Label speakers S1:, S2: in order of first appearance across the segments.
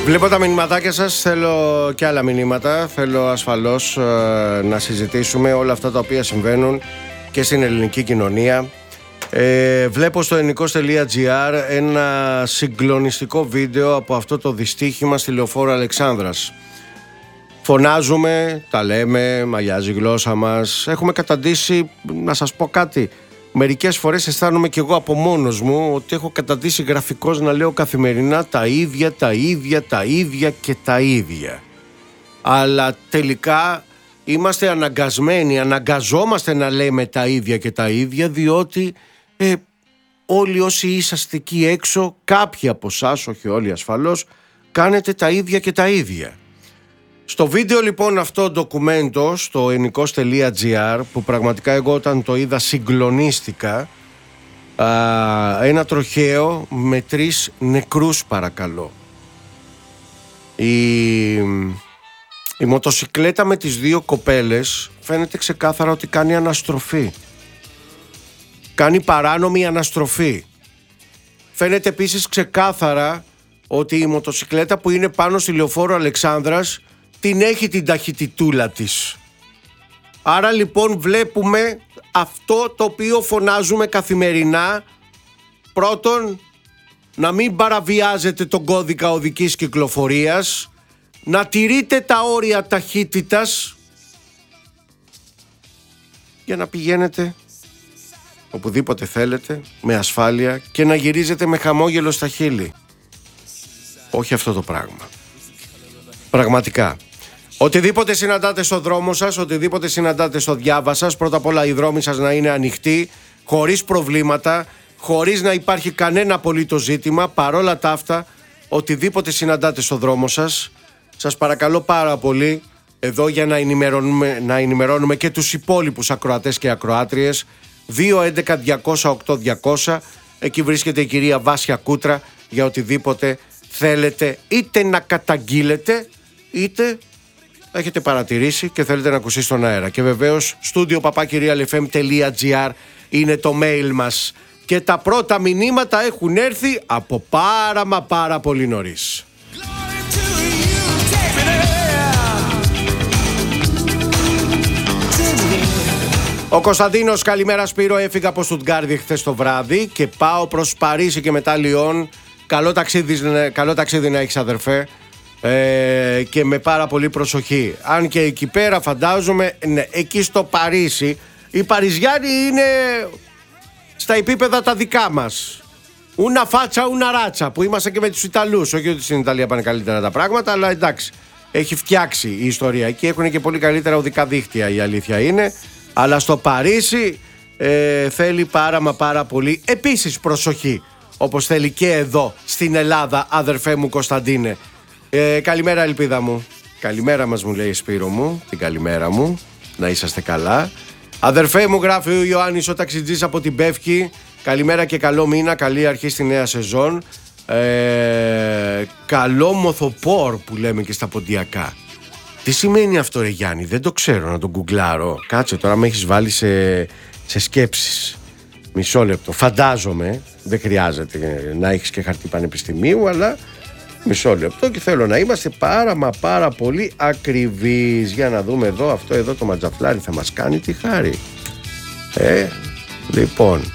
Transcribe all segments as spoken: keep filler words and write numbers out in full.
S1: Βλέπω τα μηνυματάκια σας, θέλω και άλλα μηνύματα. Θέλω ασφαλώς ε, να συζητήσουμε όλα αυτά τα οποία συμβαίνουν και στην ελληνική κοινωνία. Ε, βλέπω στο ελληνικός τελεία τζι άρ ένα συγκλονιστικό βίντεο από αυτό το δυστύχημα στη Λεωφόρο Αλεξάνδρας. Φωνάζουμε, τα λέμε, μαγιάζει η γλώσσα μας. Έχουμε καταντήσει, να σας πω κάτι, μερικές φορές αισθάνομαι κι εγώ από μόνος μου ότι έχω καταντήσει γραφικώς να λέω καθημερινά τα ίδια, τα ίδια, τα ίδια και τα ίδια. Αλλά τελικά είμαστε αναγκασμένοι, αναγκαζόμαστε να λέμε τα ίδια και τα ίδια, διότι ε, όλοι όσοι είσαστε εκεί έξω, κάποιοι από εσάς, όχι όλοι ασφαλώς, κάνετε τα ίδια και τα ίδια. Στο βίντεο λοιπόν αυτό ντοκουμέντο στο ενικός τελεία τζι άρ, που πραγματικά εγώ όταν το είδα συγκλονίστηκα, α, ένα τροχαίο με τρεις νεκρούς παρακαλώ. Η, η μοτοσικλέτα με τις δύο κοπέλες φαίνεται ξεκάθαρα ότι κάνει αναστροφή. Κάνει παράνομη αναστροφή. Φαίνεται επίσης ξεκάθαρα ότι η μοτοσικλέτα που είναι πάνω στη Λεωφόρο Αλεξάνδρας την έχει την ταχυτητούλα της. Άρα λοιπόν βλέπουμε αυτό το οποίο φωνάζουμε καθημερινά. Πρώτον, να μην παραβιάζετε τον κώδικα οδικής κυκλοφορίας, να τηρείτε τα όρια ταχύτητας για να πηγαίνετε οπουδήποτε θέλετε με ασφάλεια και να γυρίζετε με χαμόγελο στα χείλη. Όχι αυτό το πράγμα. Πραγματικά. Οτιδήποτε συναντάτε στο δρόμο σας, οτιδήποτε συναντάτε στο διάβα σας, πρώτα απ' όλα οι δρόμοι σας να είναι ανοιχτοί, χωρίς προβλήματα, χωρίς να υπάρχει κανένα απολύτως ζήτημα. Παρόλα τα αυτά, οτιδήποτε συναντάτε στο δρόμο σας, σας παρακαλώ πάρα πολύ, εδώ για να ενημερώνουμε, να ενημερώνουμε και τους υπόλοιπους ακροατές και ακροάτριες, δύο έντεκα διακόσια οκτώ διακόσια, εκεί βρίσκεται η κυρία Βάσια Κούτρα για οτιδήποτε θέλετε είτε να καταγγείλετε είτε έχετε παρατηρήσει και θέλετε να ακουστεί στον αέρα. Και βεβαίως studio παπάκι real f m τελεία g r είναι το mail μας. Και τα πρώτα μηνύματα έχουν έρθει από πάρα μα πάρα πολύ νωρίς. Ο Κωνσταντίνος, καλημέρα Σπύρο, έφυγα από Στουτγκάρδη χθες το βράδυ και πάω προς Παρίσι και μετά Λιόν. Καλό ταξίδι, καλό ταξίδι να έχεις αδερφέ. Ε, και με πάρα πολύ προσοχή. Αν και εκεί πέρα φαντάζομαι, ναι, εκεί στο Παρίσι οι Παριζιάνοι είναι στα επίπεδα τα δικά μας. Ούνα φάτσα, ούνα ράτσα, που είμαστε και με τους Ιταλούς. Όχι ότι στην Ιταλία πάνε καλύτερα τα πράγματα, αλλά εντάξει, έχει φτιάξει η ιστορία. Εκεί έχουν και πολύ καλύτερα οδικά δίκτυα, η αλήθεια είναι. Αλλά στο Παρίσι ε, θέλει πάρα μα πάρα πολύ επίσης προσοχή, όπως θέλει και εδώ στην Ελλάδα, αδερφέ μου Κωνσταντίνε. Ε, καλημέρα ελπίδα μου. Καλημέρα μας, μου λέει Σπύρο μου. Την καλημέρα μου. Να είσαστε καλά. Αδερφέ μου, γράφει ο Ιωάννης ο ταξιτζής από την Πεύκη. Καλημέρα και καλό μήνα. Καλή αρχή στη νέα σεζόν. ε, Καλό μοθοπόρ που λέμε και στα ποντιακά. Τι σημαίνει αυτό ρε Γιάννη? Δεν το ξέρω, να τον γκουγκλάρω. Κάτσε τώρα, με έχεις βάλει σε, σε σκέψεις. Μισό λεπτό. Φαντάζομαι, δεν χρειάζεται να έχεις και χαρτί πανεπιστημίου, αλλά μισό λεπτό και θέλω να είμαστε πάρα μα πάρα πολύ ακριβείς. Για να δούμε εδώ, αυτό εδώ το ματζαφλάρι θα μας κάνει τη χάρη. Ε, λοιπόν,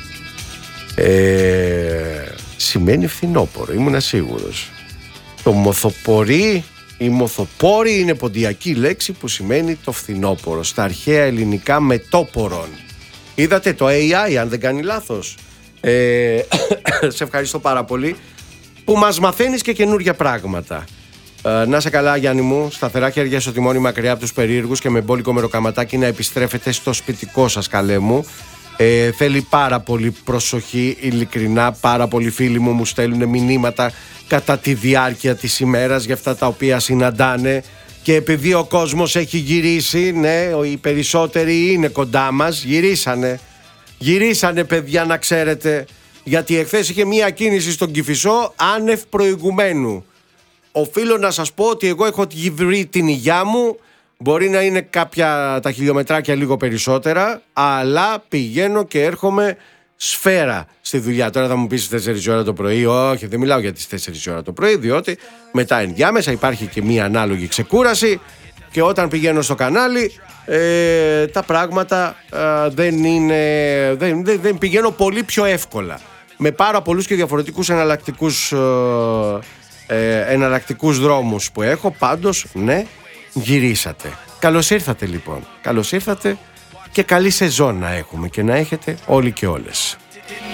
S1: ε, σημαίνει φθινόπωρο, ήμουνα σίγουρος. Το μοθοπορεί, η μοθοπόρη είναι ποντιακή λέξη που σημαίνει το φθινόπωρο. Στα αρχαία ελληνικά μετόπορον. Είδατε το έι άι, αν δεν κάνει λάθος. Ε, σε ευχαριστώ πάρα πολύ που μας μαθαίνεις και καινούργια πράγματα. Ε, να σε καλά Γιάννη μου, σταθερά χέρια στο τιμόνι μακριά από τους περίεργους και με μπόλικο μεροκαματάκι να επιστρέφετε στο σπιτικό σας καλέ μου. Ε, θέλει πάρα πολύ προσοχή, ειλικρινά, πάρα πολλοί φίλοι μου μου στέλνουν μηνύματα κατά τη διάρκεια της ημέρας για αυτά τα οποία συναντάνε και επειδή ο κόσμος έχει γυρίσει, ναι, οι περισσότεροι είναι κοντά μας, γυρίσανε, γυρίσανε παιδιά να ξέρετε. Γιατί εχθές είχε μία κίνηση στον Κηφισό άνευ προηγουμένου. Οφείλω να σας πω ότι εγώ έχω βρει την υγειά μου. Μπορεί να είναι κάποια τα χιλιομετράκια λίγο περισσότερα, αλλά πηγαίνω και έρχομαι σφαίρα στη δουλειά. Τώρα θα μου πεις τέσσερις ώρα το πρωί. Όχι, δεν μιλάω για τις τέσσερις ώρα το πρωί, διότι μετά ενδιάμεσα υπάρχει και μία ανάλογη ξεκούραση και όταν πηγαίνω στο κανάλι ε, τα πράγματα ε, δεν είναι, δεν, δεν, δεν πηγαίνω πολύ πιο εύκολα. Με πάρα πολλούς και διαφορετικούς εναλλακτικούς, ε, ε, εναλλακτικούς δρόμους που έχω. Πάντως, ναι, γυρίσατε. Καλώς ήρθατε λοιπόν. Καλώς ήρθατε και καλή σεζόν να έχουμε και να έχετε όλοι και όλες.